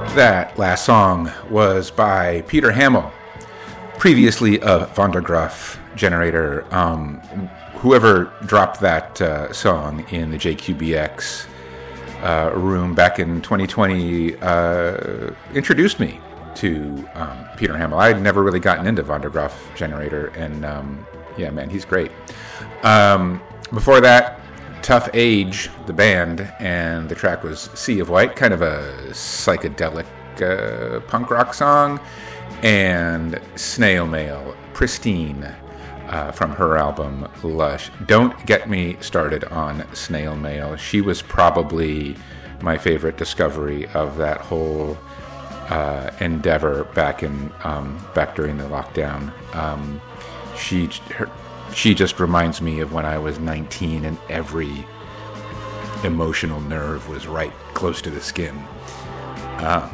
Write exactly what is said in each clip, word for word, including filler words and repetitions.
That last song was by Peter Hamel, previously of Van der Graaf Generator. Um, whoever dropped that uh, song in the J Q B X uh, room back in twenty twenty uh, introduced me to um, Peter Hamel. I had never really gotten into Van der Graaf Generator, and um, yeah, man, he's great. Um, before that, Tough Age, the band, and the track was Sea of White, kind of a psychedelic uh, punk rock song, and Snail Mail, Pristine, uh, from her album Lush. Don't get me started on Snail Mail. She was probably my favorite discovery of that whole uh, endeavor back in um, back during the lockdown. Um, she her, She just reminds me of when I was nineteen and every emotional nerve was right close to the skin. Um,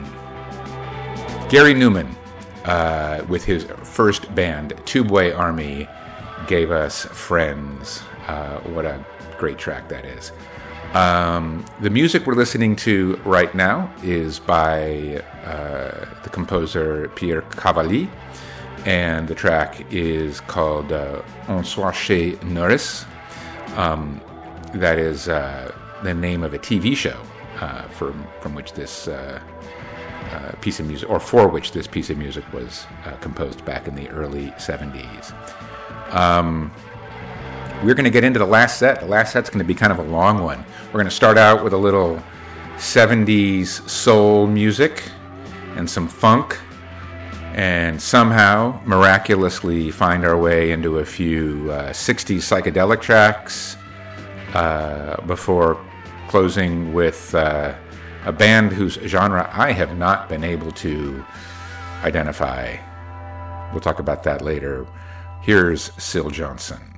Gary Newman, uh, with his first band, Tubeway Army, gave us Friends. Uh, what a great track that is. Um, the music we're listening to right now is by uh, the composer Pierre Cavalli, and the track is called uh, On soit chez Norris. Um, that is uh, the name of a T V show uh, from from which this uh, uh, piece of music, or for which this piece of music was uh, composed back in the early seventies. Um, we're going to get into the last set. The last set's going to be kind of a long one. We're going to start out with a little seventies soul music and some funk, and somehow miraculously find our way into a few uh, sixties psychedelic tracks uh, before closing with uh, a band whose genre I have not been able to identify. We'll talk about that later. Here's Syl Johnson.